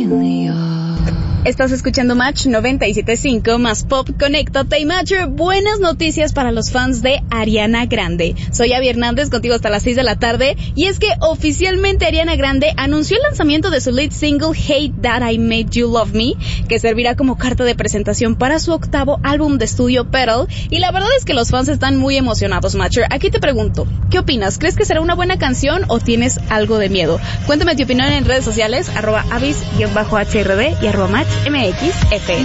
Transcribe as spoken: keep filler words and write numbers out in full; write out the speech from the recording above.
Estás escuchando Match noventa y siete punto cinco más Pop. Conéctate y Match. Buenas noticias para los fans de Ariana Grande. Soy Abby Hernández, contigo hasta las seis de la tarde. Y es que oficialmente Ariana Grande anunció el lanzamiento de su lead single Hate That I Made You Love Me, que servirá como carta de presentación para su octavo álbum de estudio Petal. Y la verdad es que los fans están muy emocionados, Matcher. Aquí te pregunto, ¿qué opinas? ¿Crees que será una buena canción o tienes algo de miedo? Cuéntame tu opinión en redes sociales, arroba avis-hrd y arroba match mxf.